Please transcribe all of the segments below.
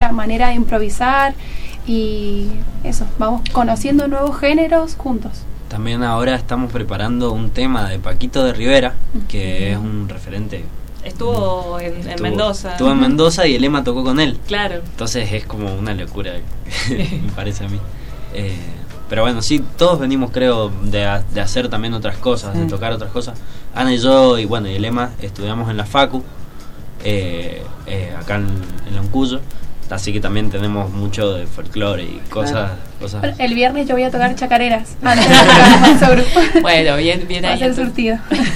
nuestra manera de improvisar y eso, vamos conociendo nuevos géneros juntos. También ahora estamos preparando un tema de Paquito de Rivera, que es un referente. Estuvo en Mendoza. Estuvo en Mendoza y el Ema tocó con él. Claro. Entonces es como una locura, me parece a mí. Pero bueno, sí, todos venimos, creo, de hacer también otras cosas, de tocar otras cosas. Ana y yo, y bueno, y el Ema, estudiamos en la Facu, acá en Loncuyo. Así que también tenemos mucho de folclore y cosas. El viernes yo voy a tocar chacareras. Bueno, bien ahí. Va a ser surtido.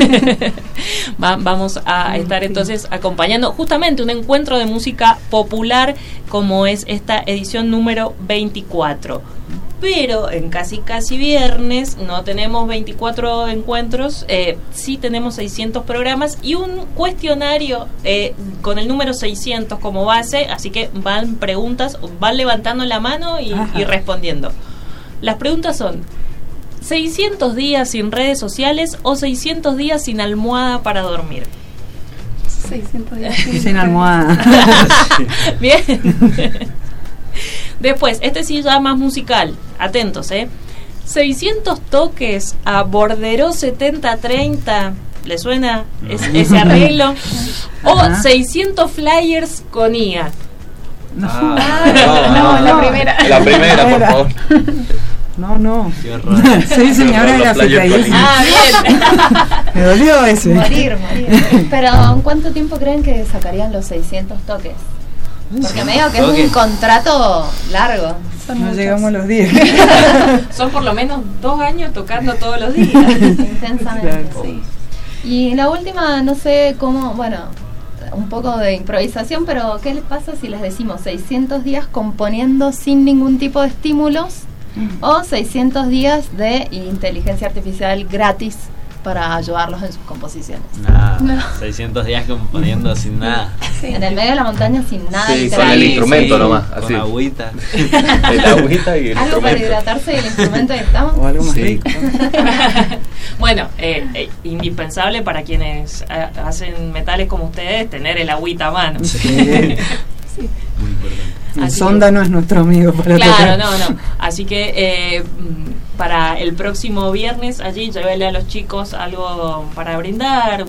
Vamos a estar entonces acompañando justamente un encuentro de música popular como es esta edición número 24. Pero en casi viernes no tenemos 24 encuentros, sí tenemos 600 programas y un cuestionario con el número 600 como base, así que van preguntas, van levantando la mano y respondiendo. Las preguntas son: 600 días sin redes sociales o 600 días sin almohada para dormir. 600 días sin almohada. Bien. Después, este sí ya más musical. Atentos, 600 toques a Borderó 7030. ¿Le suena ese arreglo? O 600 flyers con IA. No, la primera. La primera, por favor. No. Qué horror. Soy señora gráfica. Bien. Me dolió ese. Morir. Pero ¿en cuánto tiempo creen que sacarían los 600 toques? Porque medio que es un contrato largo. No llegamos a los 10. Son por lo menos 2 años tocando todos los días. Intensamente, sí. Y la última, no sé cómo, bueno, un poco de improvisación, pero ¿qué les pasa si les decimos 600 días componiendo sin ningún tipo de estímulos o 600 días de inteligencia artificial gratis para ayudarlos en sus composiciones? Nada, 600 días componiendo sin nada. Sí. En el medio de la montaña sin nada. Sí, con el instrumento nomás. Con así. agüita. El agüita y el algo para instrumento. hidratarse y el instrumento y estamos. O algo más rico. Bueno, indispensable para quienes hacen metales como ustedes tener el agüita a mano. Sí. Muy importante. El Así sonda no es nuestro amigo para claro, tocar. no. Así que para el próximo viernes allí llévele a los chicos algo para brindar,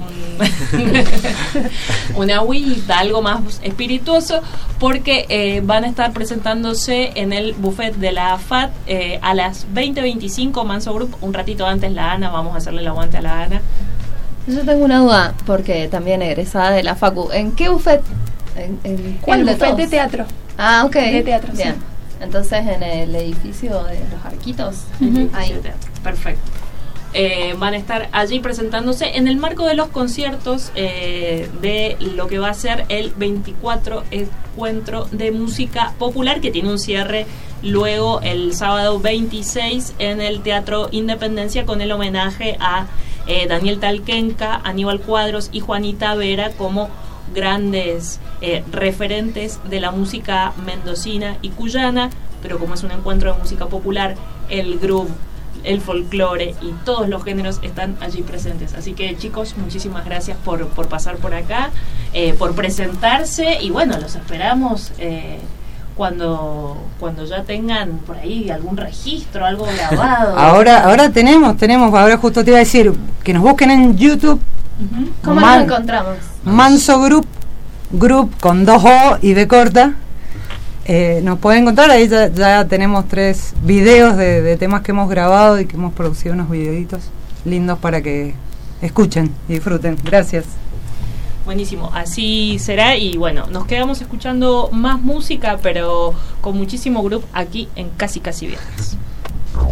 una agüita, algo más espirituoso, porque van a estar presentándose en el buffet de la AFAT a las 20:25, Manso Group, un ratito antes la Ana, vamos a hacerle el aguante a la Ana. Yo tengo una duda, porque también egresada de la Facu. ¿En qué buffet? ¿En cuál El de buffet todos? de teatro. Ah, ok. De teatro, bien. sí. Entonces en el edificio de los Arquitos. Ahí. Perfecto. Van a estar allí presentándose en el marco de los conciertos de lo que va a ser el 24 encuentro de música popular, que tiene un cierre luego el sábado 26 en el Teatro Independencia con el homenaje a Daniel Talquenca, Aníbal Cuadros y Juanita Vera como grandes referentes de la música mendocina y cuyana, pero como es un encuentro de música popular, el groove, el folclore y todos los géneros están allí presentes. Así que chicos, muchísimas gracias por pasar por acá, por presentarse, y bueno, los esperamos cuando ya tengan por ahí algún registro, algo grabado. Ahora tenemos, ahora justo te iba a decir que nos busquen en YouTube. ¿Cómo nos encontramos? Manso Group con 2 O y B corta. Nos pueden encontrar, ahí ya tenemos 3 videos de temas que hemos grabado y que hemos producido unos videitos lindos para que escuchen y disfruten. Gracias. Buenísimo, así será, y bueno, nos quedamos escuchando más música, pero con muchísimo groove aquí en Casi Viernes.